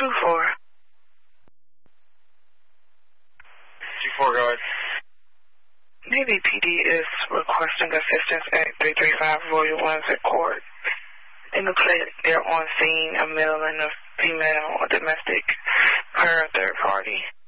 2-4. 2-4, go ahead. Navy PD is requesting assistance at 335 Royal Windsor Court. Indicate they're on scene, a male and a female, a domestic per third party.